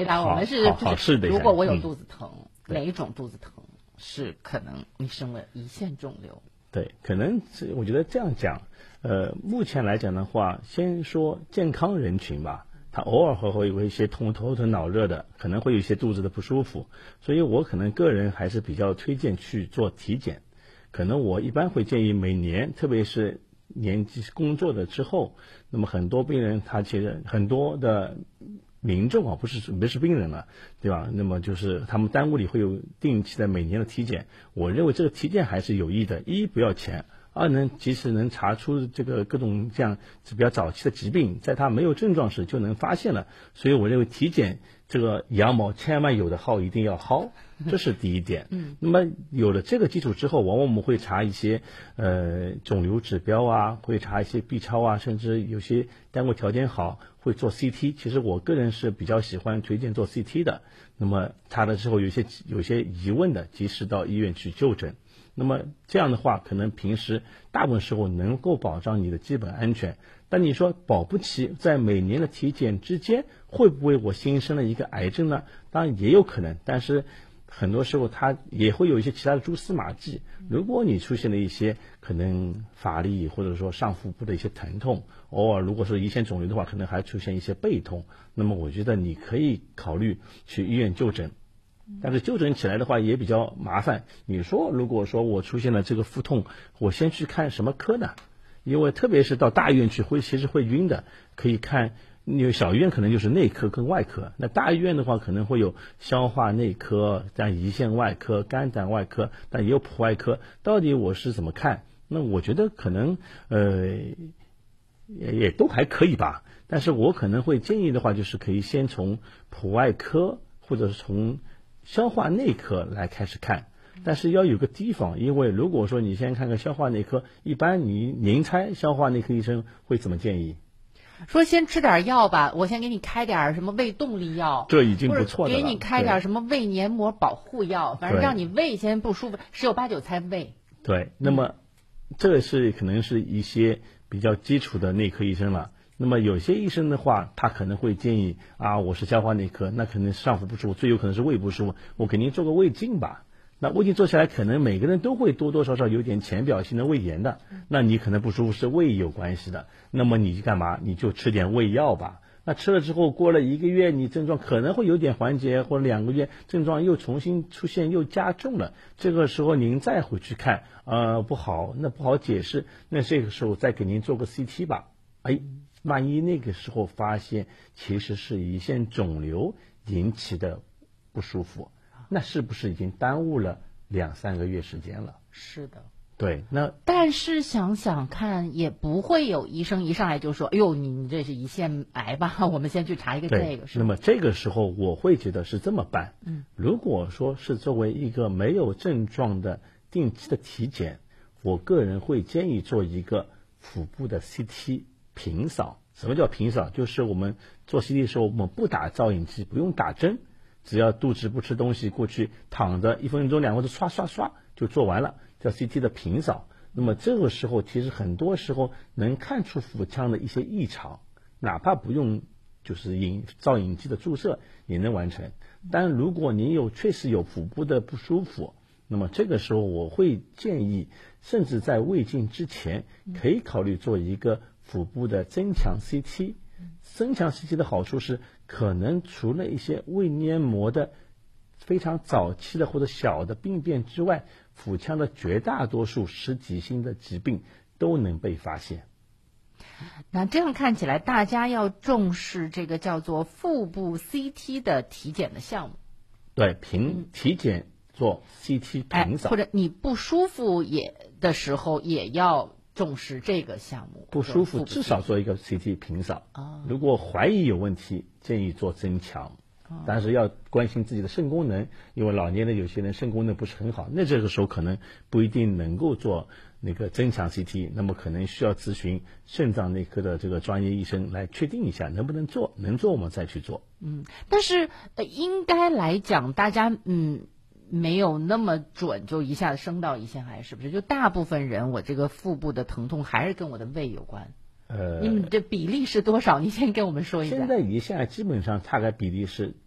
回答我们是就是如果我有肚子疼，哪一种肚子疼是可能你生了胰腺肿瘤？ 对，可能我觉得这样讲，目前来讲的话，先说健康人群吧，他偶尔会有一些头疼脑热的，可能会有一些肚子的不舒服，所以我可能个人还是比较推荐去做体检。可能我一般会建议每年，特别是年纪工作的之后，那么很多病人他其实很多的民众啊，不是病人了，对吧？那么就是他们单位里会有定期的每年的体检，我认为这个体检还是有益的，一不要钱，二及时能查出这个各种这样比较早期的疾病，在他没有症状时就能发现了，所以我认为体检这个羊毛千万有的薅一定要薅，这是第一点。那么有了这个基础之后，往往我们会查一些肿瘤指标啊，会查一些 B 超啊，甚至有些单位条件好会做 CT。其实我个人是比较喜欢推荐做 CT 的。那么查了之后有些疑问的，及时到医院去就诊。那么这样的话，可能平时大部分时候能够保障你的基本安全。但你说保不齐在每年的体检之间，会不会我新生了一个癌症呢？当然也有可能，但是很多时候它也会有一些其他的蛛丝马迹。如果你出现了一些可能乏力或者说上腹部的一些疼痛，偶尔如果是胰腺肿瘤的话，可能还出现一些背痛，那么我觉得你可以考虑去医院就诊。但是就诊起来的话也比较麻烦。你说如果说我出现了这个腹痛，我先去看什么科呢？因为特别是到大医院去其实会晕的，可以看因为小医院可能就是内科跟外科，那大医院的话可能会有消化内科、像胰腺外科、肝胆外科，但也有普外科。到底我是怎么看？那我觉得可能也都还可以吧。但是我可能会建议的话，就是可以先从普外科或者是从消化内科来开始看。但是要有个提防，因为如果说你先看看消化内科，一般您猜消化内科医生会怎么建议？ 说先吃点药吧，我先给你开点什么胃动力药， 这已经不错的了。 给你开点什么胃黏膜保护药，反正让你胃先不舒服，十有八九猜胃。 对，那么这是可能是一些比较基础的内科医生了。那么有些医生的话，他可能会建议我是消化内科，那可能上腹不舒服，最有可能是胃不舒服，我给您做个胃镜吧。那胃镜做下来，可能每个人都会多多少少有点浅表性的胃炎的，那你可能不舒服是胃有关系的，那么你干嘛？你就吃点胃药吧。那吃了之后，过了1个月，你症状可能会有点缓解，或者2个月症状又重新出现，又加重了。这个时候您再回去看，不好解释，那这个时候再给您做个 CT 吧。万一那个时候发现其实是胰腺肿瘤引起的不舒服，那是不是已经耽误了2-3个月时间了？ 是的。 对， 但是想想看，也不会有医生一上来就说：“哎呦，你这是胰腺癌吧？我们先去查一个这个。” 那么这个时候我会觉得是这么办。如果说是作为一个没有症状的定期的体检，我个人会建议做一个腹部的 CT 平扫。什么叫平扫？就是我们做 CT 的时候，我们不打造影剂，不用打针，只要肚子不吃东西，过去躺着1分钟2分钟刷刷刷就做完了，叫 CT 的平扫。那么这个时候其实很多时候能看出腹腔的一些异常，哪怕不用就是造影剂的注射也能完成。但如果你确实有腹部的不舒服，那么这个时候我会建议，甚至在胃镜之前可以考虑做一个腹部的增强 CT。增强 CT 的好处是，可能除了一些胃黏膜的非常早期的或者小的病变之外，腹腔的绝大多数实体性的疾病都能被发现。 那这样看起来，大家要重视这个叫做腹部 CT 的体检的项目。 对，体检做 CT 平扫， 或者你不舒服的时候也要重视这个项目。 不舒服至少做一个 CT 平扫。如果怀疑有问题，建议做增强。但是要关心自己的肾功能，因为老年的有些人肾功能不是很好，那这个时候可能不一定能够做那个增强 CT， 那么可能需要咨询肾脏内科的这个专业医生来确定一下能不能做，能做我们再去做。 但是应该来讲，大家没有那么准就一下子升到胰腺癌，是不是？就大部分人我这个腹部的疼痛还是跟我的胃有关。你们这比例是多少？你先跟我们说一下。 现在胰腺癌基本上大概比例是